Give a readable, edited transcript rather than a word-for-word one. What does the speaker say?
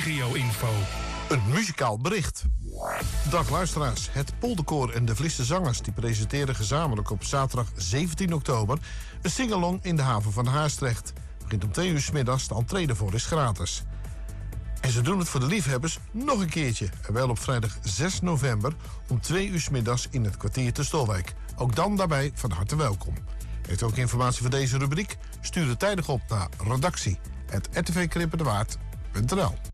regio-info. Een muzikaal bericht. Dag luisteraars, het Polderkoor en de Vlisse Zangers die presenteren gezamenlijk op zaterdag 17 oktober een singalong in de haven van Haastrecht. Begint om 2 uur 's middags, de entree daarvoor is gratis. En ze doen het voor de liefhebbers nog een keertje. En wel op vrijdag 6 november om 2 uur 's middags in het kwartier te Stolwijk. Ook dan daarbij van harte welkom. Heeft u ook informatie voor deze rubriek? Stuur het tijdig op naar redactie@rtvkrippendewaard.nl.